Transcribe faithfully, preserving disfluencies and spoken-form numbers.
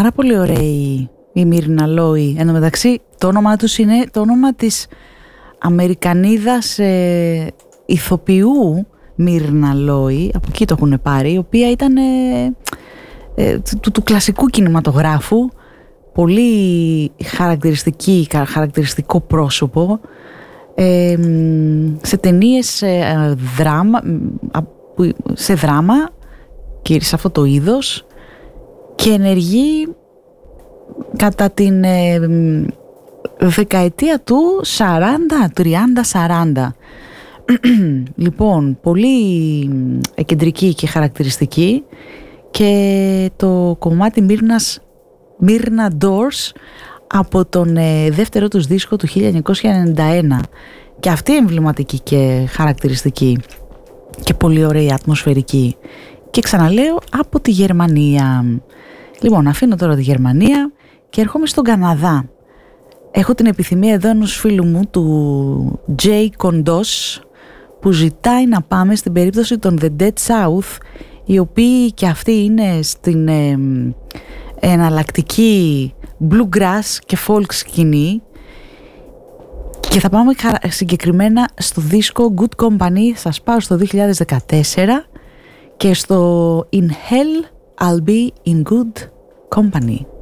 Πάρα πολύ ωραίοι η Μίρνα Λόι. Εν τω μεταξύ το όνομά τους είναι το όνομα της Αμερικανίδας ε, ηθοποιού Μίρνα Λόι, από εκεί το έχουν πάρει, η οποία ήταν ε, ε, του, του κλασικού κινηματογράφου, πολύ χαρακτηριστική, χαρακτηριστικό πρόσωπο, ε, σε ταινίες ε, δράμα, σε δράμα και σε αυτό το είδος, και ενεργεί κατά την ε, δεκαετία του σαράντα, τριάντα, σαράντα. Λοιπόν, πολύ εκεντρική και χαρακτηριστική, και το κομμάτι Μύρνας, Μύρνα Doors, από τον ε, δεύτερο τους δίσκο του χίλια εννιακόσια ενενήντα ένα, και αυτή εμβληματική και χαρακτηριστική και πολύ ωραία ατμοσφαιρική, και ξαναλέω από τη Γερμανία. Λοιπόν, αφήνω τώρα τη Γερμανία και έρχομαι στον Καναδά. Έχω την επιθυμία εδώ ενός φίλου μου, του Jay Kondos, που ζητάει να πάμε στην περίπτωση των The Dead South, οι οποίοι και αυτοί είναι στην ε, εναλλακτική bluegrass και folk σκηνή, και θα πάμε συγκεκριμένα στο δίσκο Good Company. Σας πάω στο δύο χιλιάδες δεκατέσσερα και στο In Hell I'll Be in Good Company.